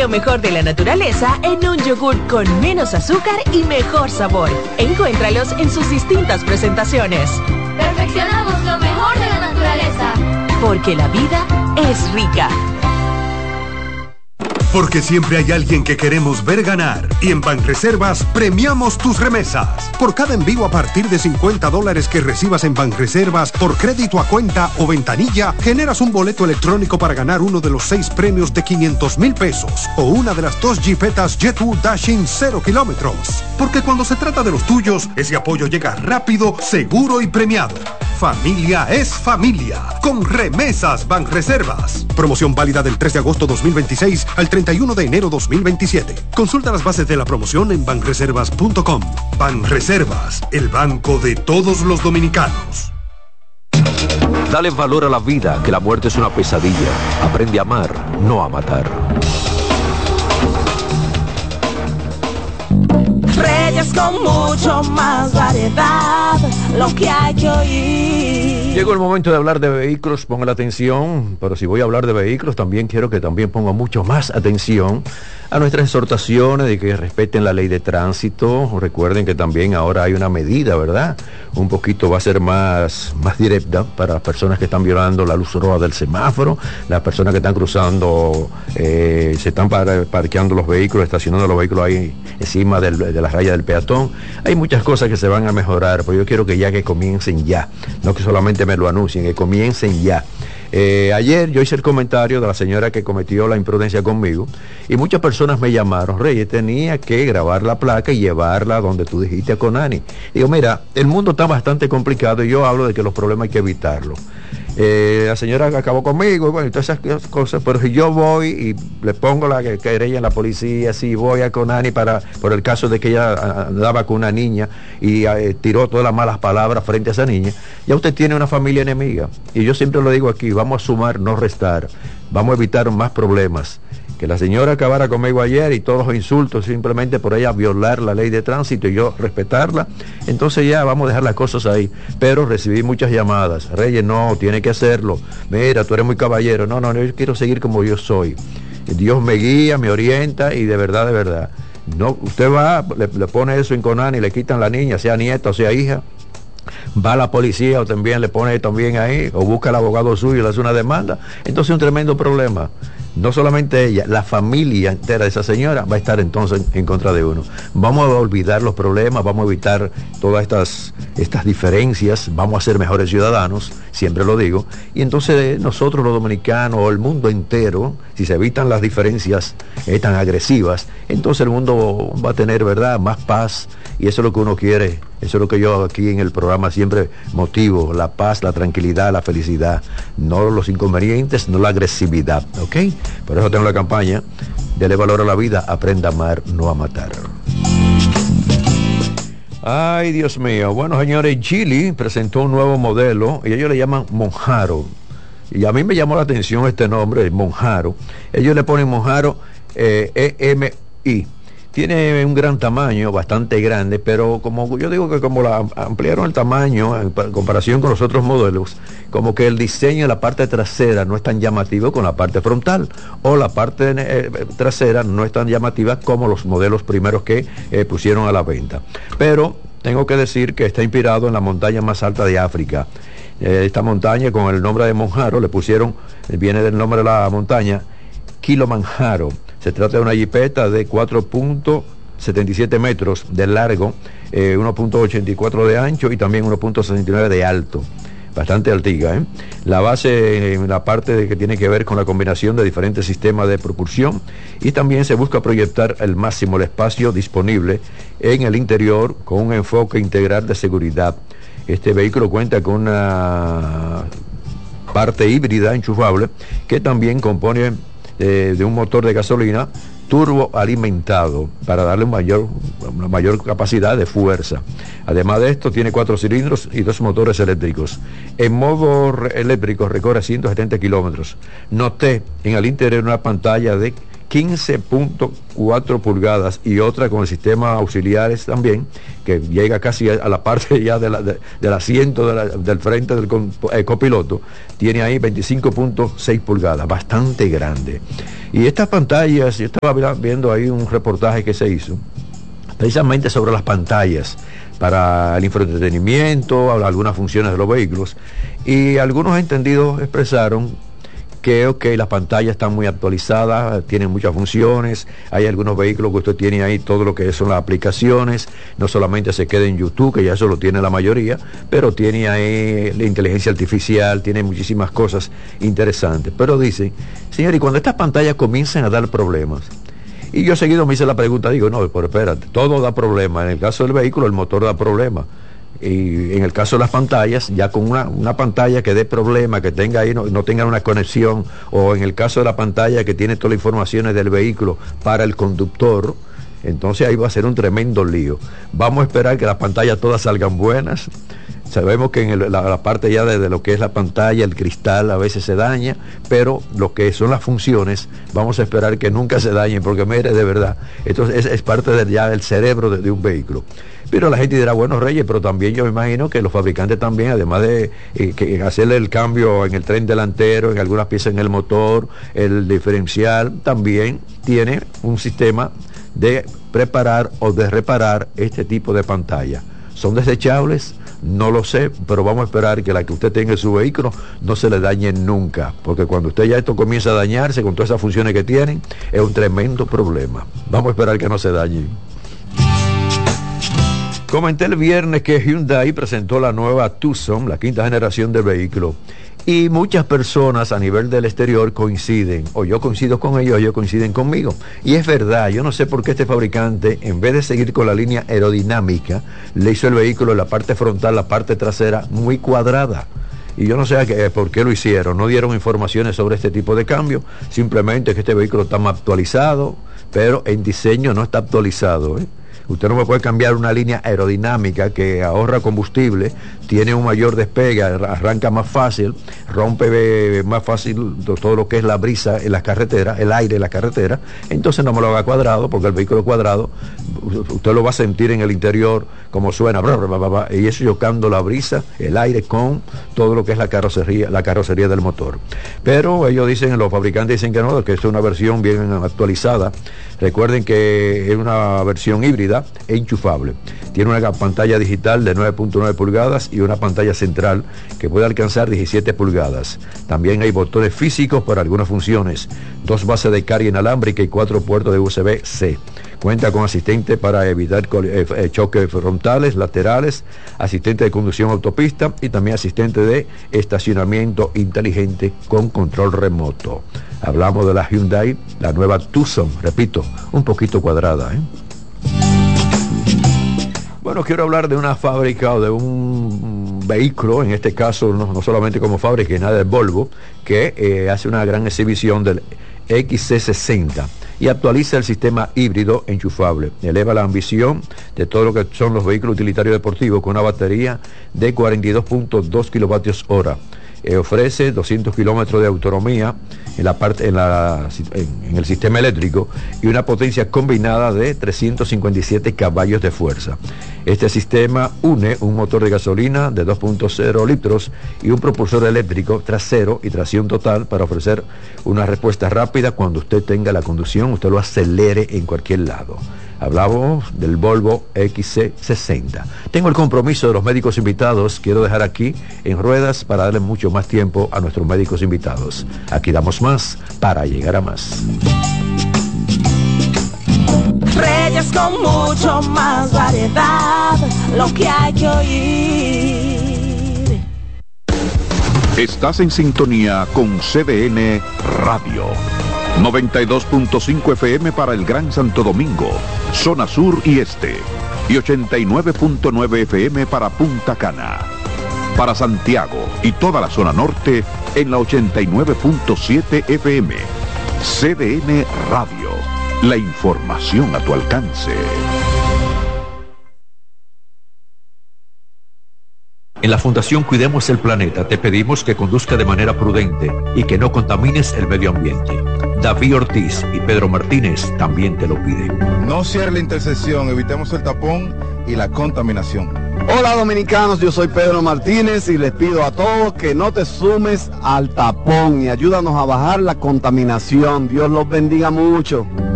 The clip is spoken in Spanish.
Lo mejor de la naturaleza en un yogur con menos azúcar y mejor sabor. Encuéntralos en sus distintas presentaciones. Perfeccionamos lo mejor de la naturaleza. Porque la vida es rica. Porque siempre hay alguien que queremos ver ganar. Y en Banreservas premiamos tus remesas. Por cada envío a partir de $50 que recibas en Banreservas por crédito a cuenta o ventanilla, generas un boleto electrónico para ganar uno de los 6 premios de $500,000 o una de las 2 Jeepetas Jet2 Dashing 0 kilómetros. Porque cuando se trata de los tuyos, ese apoyo llega rápido, seguro y premiado. Familia es familia. Con Remesas Banreservas. Promoción válida del 3 de agosto 2026 al 31 de enero 2027. Consulta las bases de la promoción en banreservas.com. Banreservas, el banco de todos los dominicanos. Dale valor a la vida, que la muerte es una pesadilla. Aprende a amar, no a matar. Reyes con mucho más variedad, lo que hay que oír. Llegó el momento de hablar de vehículos, ponga la atención, pero si voy a hablar de vehículos también quiero que también ponga mucho más atención a nuestras exhortaciones de que respeten la ley de tránsito. Recuerden que también ahora hay una medida, ¿verdad? Un poquito va a ser más directa para las personas que están violando la luz roja del semáforo, las personas que están cruzando, se están parqueando los vehículos, estacionando los vehículos ahí encima de la raya del peatón. Hay muchas cosas que se van a mejorar, pero yo quiero que comiencen ya, no que solamente me lo anuncien, que comiencen ya. Ayer yo hice el comentario de la señora que cometió la imprudencia conmigo y muchas personas me llamaron: Reyes, tenía que grabar la placa y llevarla donde tú dijiste a Conani. Digo, mira, el mundo está bastante complicado y yo hablo de que los problemas hay que evitarlos. La señora acabó conmigo y bueno, todas esas cosas, pero si yo voy y le pongo la querella en la policía, si voy a Conani por el caso de que ella andaba con una niña y tiró todas las malas palabras frente a esa niña, ya usted tiene una familia enemiga. Y yo siempre lo digo aquí, vamos a sumar, no restar, vamos a evitar más problemas. Que la señora acabara conmigo ayer y todos los insultos simplemente por ella violar la ley de tránsito y yo respetarla, entonces ya vamos a dejar las cosas ahí. Pero recibí muchas llamadas: Reyes, no, tiene que hacerlo, mira, tú eres muy caballero. No, yo quiero seguir como yo soy. Dios me guía, me orienta y de verdad. No, usted va, le pone eso en Conani, le quitan la niña, sea nieta o sea hija, va a la policía o también le pone también ahí, o busca al abogado suyo y le hace una demanda, entonces es un tremendo problema. No solamente ella, la familia entera de esa señora va a estar entonces en contra de uno. Vamos a olvidar los problemas, vamos a evitar todas estas diferencias, vamos a ser mejores ciudadanos, siempre lo digo, y entonces nosotros los dominicanos o el mundo entero, si se evitan las diferencias tan agresivas, entonces el mundo va a tener, ¿verdad?, más paz, y eso es lo que uno quiere. Eso es lo que yo aquí en el programa siempre motivo: la paz, la tranquilidad, la felicidad, no los inconvenientes, no la agresividad, ¿ok? Por eso tengo la campaña: dele valor a la vida, aprenda a amar, no a matar. Ay, Dios mío. Bueno, señores, Geely presentó un nuevo modelo y ellos le llaman Monjaro. Y a mí me llamó la atención este nombre, Monjaro. Ellos le ponen Monjaro EMI. Tiene un gran tamaño, bastante grande, pero como yo digo que como la ampliaron el tamaño en comparación con los otros modelos, como que el diseño de la parte trasera no es tan llamativo con la parte frontal, o la parte trasera no es tan llamativa como los modelos primeros que pusieron a la venta. Pero tengo que decir que está inspirado en la montaña más alta de África. Esta montaña, con el nombre de Monjaro, le pusieron, viene del nombre de la montaña, Kilimanjaro. Se trata de una jipeta de 4.77 metros de largo, 1.84 de ancho y también 1.69 de alto. Bastante altica, ¿eh? La base en la parte de que tiene que ver con la combinación de diferentes sistemas de propulsión, y también se busca proyectar al máximo el espacio disponible en el interior con un enfoque integral de seguridad. Este vehículo cuenta con una parte híbrida enchufable que también compone de un motor de gasolina turbo alimentado para darle una mayor capacidad de fuerza. Además de esto, tiene 4 cilindros y 2 motores eléctricos. En modo eléctrico recorre 170 kilómetros. Noté en el interior una pantalla de 15.4 pulgadas y otra con el sistema auxiliares también, que llega casi a la parte ya del asiento del frente del copiloto, tiene ahí 25.6 pulgadas, bastante grande. Y estas pantallas, yo estaba viendo ahí un reportaje que se hizo precisamente sobre las pantallas para el infoentretenimiento, algunas funciones de los vehículos, y algunos entendidos expresaron que las pantallas están muy actualizadas, tienen muchas funciones, hay algunos vehículos que usted tiene ahí todo lo que son las aplicaciones, no solamente se queda en YouTube, que ya eso lo tiene la mayoría, pero tiene ahí la inteligencia artificial, tiene muchísimas cosas interesantes. Pero dicen, señor, y cuando estas pantallas comienzan a dar problemas, y yo seguido me hice la pregunta, digo, no, pero espérate, todo da problema, en el caso del vehículo el motor da problema. Y en el caso de las pantallas, ya con una pantalla que dé problema, que tenga ahí, no tenga una conexión, o en el caso de la pantalla que tiene todas las informaciones del vehículo para el conductor, entonces ahí va a ser un tremendo lío. Vamos a esperar que las pantallas todas salgan buenas. Sabemos que en la parte ya de lo que es la pantalla, el cristal a veces se daña, pero lo que son las funciones, vamos a esperar que nunca se dañen, porque mire, de verdad, esto es parte ya del cerebro de un vehículo. Pero la gente dirá, bueno, Reyes, pero también yo me imagino que los fabricantes también, además de que hacerle el cambio en el tren delantero, en algunas piezas en el motor, el diferencial, también tiene un sistema de preparar o de reparar este tipo de pantalla. ¿Son desechables? No lo sé, pero vamos a esperar que la que usted tenga en su vehículo no se le dañe nunca, porque cuando usted ya esto comienza a dañarse con todas esas funciones que tienen, es un tremendo problema. Vamos a esperar que no se dañe. Comenté el viernes que Hyundai presentó la nueva Tucson, la quinta generación del vehículo, y muchas personas a nivel del exterior coinciden, o yo coincido con ellos, o ellos coinciden conmigo. Y es verdad, yo no sé por qué este fabricante, en vez de seguir con la línea aerodinámica, le hizo el vehículo en la parte frontal, la parte trasera, muy cuadrada. Y yo no sé por qué lo hicieron, no dieron informaciones sobre este tipo de cambio, simplemente que este vehículo está más actualizado, pero en diseño no está actualizado, ¿eh? Usted no me puede cambiar una línea aerodinámica que ahorra combustible, tiene un mayor despegue, arranca más fácil, rompe más fácil todo lo que es la brisa en las carreteras, el aire en la carretera. Entonces no me lo haga cuadrado, porque el vehículo cuadrado usted lo va a sentir en el interior como suena, y eso chocando la brisa, el aire con todo lo que es la carrocería del motor. Pero ellos dicen, los fabricantes dicen que no, que es una versión bien actualizada. Recuerden que es una versión híbrida e enchufable. Tiene una pantalla digital de 9.9 pulgadas y una pantalla central que puede alcanzar 17 pulgadas. También hay botones físicos para algunas funciones, 2 bases de carga inalámbrica y 4 puertos de USB-C. Cuenta con asistente para evitar choques frontales, laterales, asistente de conducción autopista y también asistente de estacionamiento inteligente con control remoto. Hablamos de la Hyundai, la nueva Tucson, repito, un poquito cuadrada, ¿eh? Bueno, quiero hablar de una fábrica o de un vehículo, en este caso no solamente como fábrica, nada de Volvo, que hace una gran exhibición del XC60 y actualiza el sistema híbrido enchufable. Eleva la ambición de todo lo que son los vehículos utilitarios deportivos con una batería de 42.2 kilovatios hora. Ofrece 200 kilómetros de autonomía en el sistema eléctrico y una potencia combinada de 357 caballos de fuerza. Este sistema une un motor de gasolina de 2.0 litros y un propulsor eléctrico trasero y tracción total para ofrecer una respuesta rápida cuando usted tenga la conducción, usted lo acelere en cualquier lado. Hablamos del Volvo XC60. Tengo el compromiso de los médicos invitados. Quiero dejar aquí en ruedas para darle mucho más tiempo a nuestros médicos invitados. Aquí damos más para llegar a más. Reyes con mucho más variedad, lo que hay que oír. Estás en sintonía con CDN Radio. 92.5 FM para el Gran Santo Domingo, zona sur y este, y 89.9 FM para Punta Cana. Para Santiago y toda la zona norte en la 89.7 FM. CDN Radio, la información a tu alcance. En la Fundación Cuidemos el Planeta te pedimos que conduzca de manera prudente y que no contamines el medio ambiente. David Ortiz y Pedro Martínez también te lo piden. No cierre la intersección, evitemos el tapón y la contaminación. Hola dominicanos, yo soy Pedro Martínez y les pido a todos que no te sumes al tapón y ayúdanos a bajar la contaminación. Dios los bendiga mucho.